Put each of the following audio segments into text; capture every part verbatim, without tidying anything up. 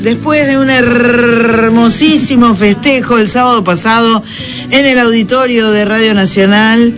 Después de un hermosísimo festejo el sábado pasado en el auditorio de Radio Nacional,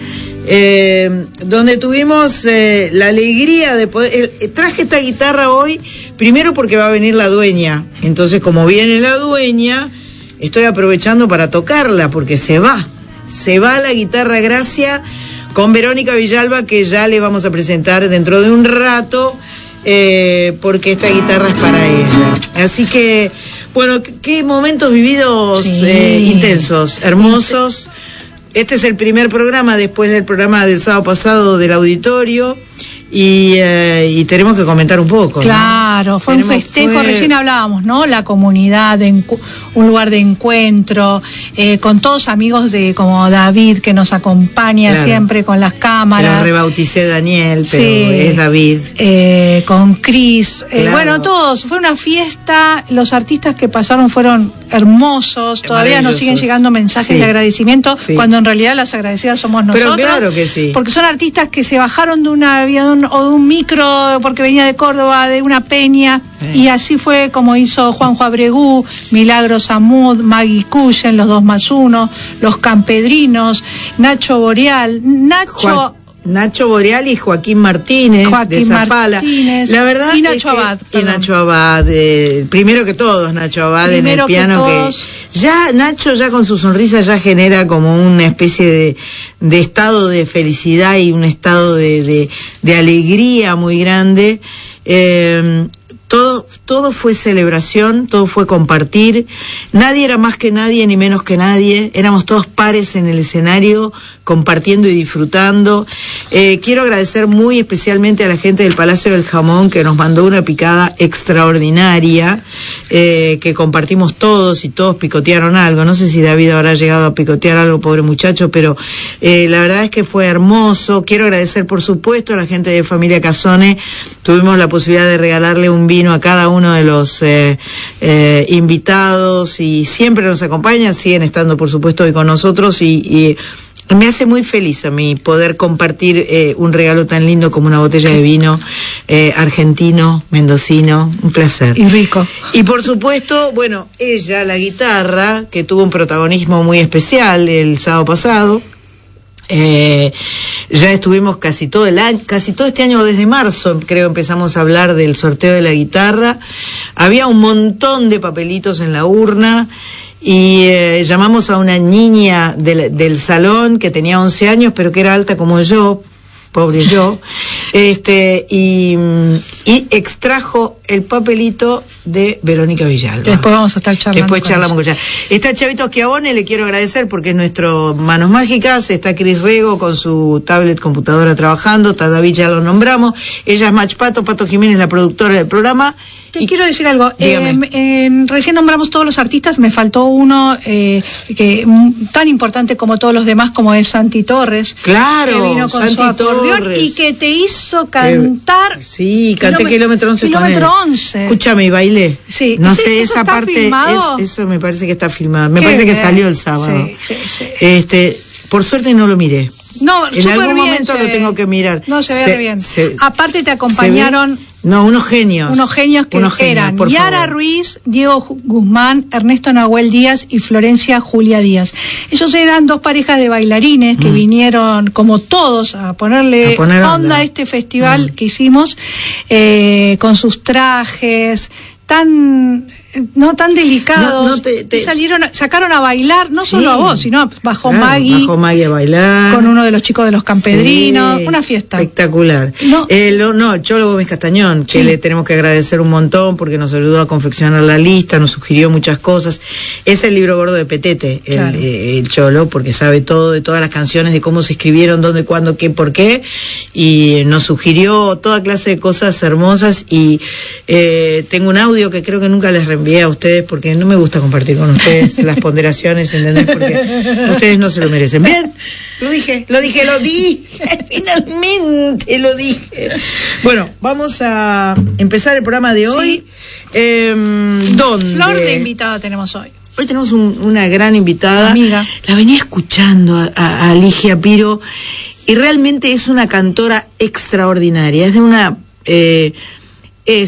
eh, donde tuvimos eh, la alegría de poder... Eh, traje esta guitarra hoy, primero porque va a venir la dueña. Entonces, como viene la dueña, estoy aprovechando para tocarla, porque se va. Se va la guitarra Gracia con Verónica Villalba, que ya le vamos a presentar dentro de un rato. Eh, porque esta guitarra es para ella. Así que, bueno, qué momentos vividos, sí. eh, intensos, hermosos. Este es el primer programa después del programa del sábado pasado del auditorio. Y, eh, y tenemos que comentar un poco. Claro, ¿no? Fue tenemos, un festejo, fue... recién hablábamos, ¿no? La comunidad, de encu- un lugar de encuentro, eh, con todos amigos de como David, que nos acompaña claro. siempre con las cámaras. Lo rebauticé Daniel, pero sí. es David. Eh, con Cris, eh, claro. bueno, todos, fue una fiesta, los artistas que pasaron fueron hermosos, todavía nos siguen llegando mensajes sí. de agradecimiento, sí. cuando en realidad las agradecidas somos nosotros. Pero claro que sí. Porque son artistas que se bajaron de un avión o de un micro porque venía de Córdoba, de una peña, sí. y así fue como hizo Juanjo Abregú, Milagros Amud, Maggie Cullen, los dos más uno, los Campedrinos, Nacho Boreal, Nacho... Juan... Nacho Boreal y Joaquín Martínez Joaquín de Zapala. Martínez, la verdad y Nacho es que, Abad. Y Nacho Abad, eh, primero que todos, Nacho Abad primero en el piano, que, que ya Nacho ya con su sonrisa ya genera como una especie de, de estado de felicidad y un estado de, de, de alegría muy grande. Eh, Todo, todo fue celebración, todo fue compartir. Nadie era más que nadie ni menos que nadie. Éramos todos pares en el escenario, compartiendo y disfrutando. Eh, quiero agradecer muy especialmente a la gente del Palacio del Jamón, que nos mandó una picada extraordinaria, eh, que compartimos todos y todos picotearon algo. No sé si David habrá llegado a picotear algo, pobre muchacho, pero eh, la verdad es que fue hermoso. Quiero agradecer, por supuesto, a la gente de Familia Casone. Tuvimos la posibilidad de regalarle un vino a cada uno de los eh, eh, invitados y siempre nos acompañan, siguen estando por supuesto hoy con nosotros y, y me hace muy feliz a mí poder compartir eh, un regalo tan lindo como una botella de vino eh, argentino, mendocino, un placer. Y rico. Y por supuesto, bueno, ella, la guitarra, que tuvo un protagonismo muy especial el sábado pasado. Eh, ya estuvimos casi todo el año, casi todo este año, desde marzo creo empezamos a hablar del sorteo de la guitarra. Había un montón de papelitos en la urna y eh, llamamos a una niña del, del salón que tenía once años pero que era alta como yo, pobre yo, este y, y extrajo el papelito de Verónica Villalba. Después vamos a estar charlando. Después charlamos con ella. Está Chavito Schiavone, le quiero agradecer porque es nuestro Manos Mágicas. Está Cris Rego con su tablet computadora trabajando. Está David, ya lo nombramos. Ella es Mach Pato, Pato Jiménez, la productora del programa. Te y, quiero decir algo. Eh, eh, recién nombramos todos los artistas, me faltó uno eh, que tan importante como todos los demás, como es Santi Torres. Claro, que vino con Santi su acordeón Torres. Y que te hizo cantar. Eh, sí, canté Kilómetro once. Kilómetro once. Escúchame, y bailé. Sí. No ¿Eso, sé, eso esa parte, es, eso me parece que está filmado. Me parece bien. que salió el sábado. Sí, sí, sí. Este, por suerte no lo miré. No, en algún bien, momento se, lo tengo que mirar. No, se ve se, bien. Se, Aparte te acompañaron... No, unos genios. Unos genios que unos genios, eran Yara favor. Ruiz, Diego Guzmán, Ernesto Nahuel Díaz y Florencia Julia Díaz. Ellos eran dos parejas de bailarines que mm. vinieron, como todos, a ponerle a poner onda. onda a este festival mm. que hicimos, eh, con sus trajes tan... no tan delicados, no, no te, te... y salieron, sacaron a bailar, no sí. solo a vos, sino bajó claro, Maggie, bajó Maggie a bailar, con uno de los chicos de los Campedrinos, sí. una fiesta. Espectacular. No, eh, lo, no Cholo Gómez Castañón, que sí. le tenemos que agradecer un montón porque nos ayudó a confeccionar la lista, nos sugirió muchas cosas. Es el libro gordo de Petete, el, claro. eh, el Cholo, porque sabe todo de todas las canciones, de cómo se escribieron, dónde, cuándo, qué, por qué, y nos sugirió toda clase de cosas hermosas y eh, tengo un audio que creo que nunca les reenvié a ustedes porque no me gusta compartir con ustedes las ponderaciones, ¿entendés? Porque ustedes no se lo merecen. Bien, lo dije, lo dije, lo dije, finalmente lo dije. Bueno, vamos a empezar el programa de hoy. Sí. Eh, ¿Dónde? Flor de invitada tenemos hoy. Hoy tenemos un, una gran invitada. Amiga. La venía escuchando a, a, a Ligia Piro y realmente es una cantora extraordinaria. Es de una... Eh, es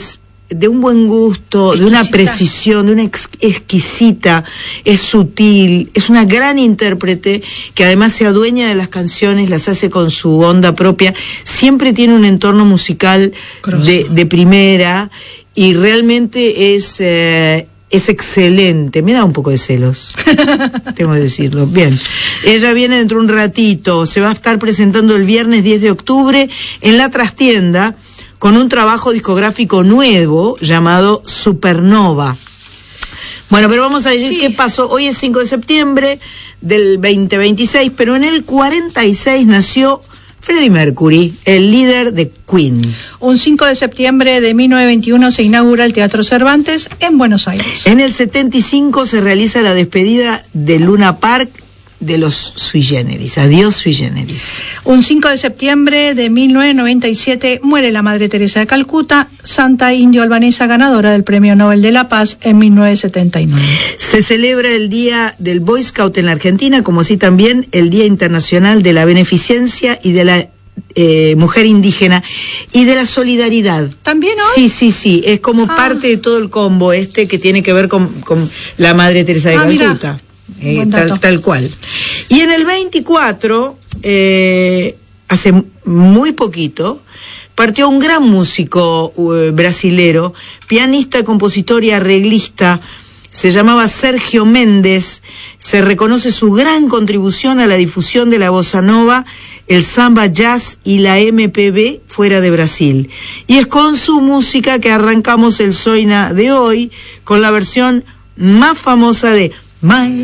de un buen gusto, exquisita. De una precisión, de una ex exquisita, es sutil, es una gran intérprete que además se adueña de las canciones, las hace con su onda propia, siempre tiene un entorno musical de, de primera y realmente es, eh, es excelente. Me da un poco de celos, tengo que decirlo. Bien, ella viene dentro de un ratito, se va a estar presentando el viernes diez de octubre en La Trastienda, con un trabajo discográfico nuevo llamado Supernova. Bueno, pero vamos a decir sí. qué pasó. Hoy es cinco de septiembre del veinte veintiséis, pero en el cuarenta y seis nació Freddie Mercury, el líder de Queen. Un cinco de septiembre de mil novecientos veintiuno se inaugura el Teatro Cervantes en Buenos Aires. En el setenta y cinco se realiza la despedida de Luna Park de los Sui Generis. Adiós Sui Generis. Un cinco de septiembre de mil novecientos noventa y siete muere la Madre Teresa de Calcuta, santa indio-albanesa ganadora del Premio Nobel de la Paz en mil novecientos setenta y nueve. Se celebra el Día del Boy Scout en la Argentina, como así también el Día Internacional de la Beneficencia y de la eh, Mujer Indígena y de la Solidaridad. ¿También hoy? Sí, sí, sí, es como ah. parte de todo el combo este que tiene que ver con, con la Madre Teresa de ah, Calcuta. Mira. Eh, tal, tal cual. Y en el veinticuatro, eh, hace muy poquito, partió un gran músico uh, brasilero, pianista, compositor y arreglista. Se llamaba Sergio Méndez. Se reconoce su gran contribución a la difusión de la bossa nova, el samba jazz y la M P B fuera de Brasil. Y es con su música que arrancamos el Soina de hoy, con la versión más famosa de My